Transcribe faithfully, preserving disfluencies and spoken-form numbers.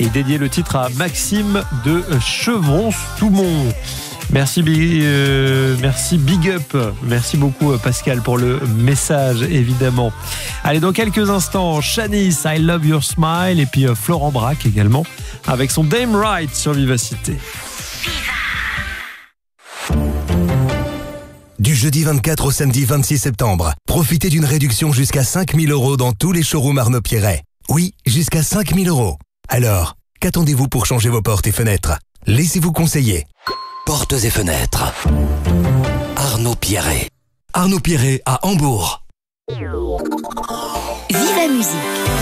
et dédié le titre à Maxime de Chevron-Stoumont. Merci, euh, merci Big Up, merci beaucoup Pascal pour le message évidemment. Allez, dans quelques instants, Shanice, I Love Your Smile, et puis euh, Florent Braque également avec son Damn Right sur Vivacité. Du jeudi vingt-quatre au samedi vingt-six septembre, profitez d'une réduction jusqu'à cinq mille euros dans tous les showrooms Arnaud Pierret. Oui, jusqu'à cinq mille euros. Alors, qu'attendez-vous pour changer vos portes et fenêtres? Laissez-vous conseiller. Portes et fenêtres. Arnaud Pierret. Arnaud Pierret à Hambourg. Viva Musique.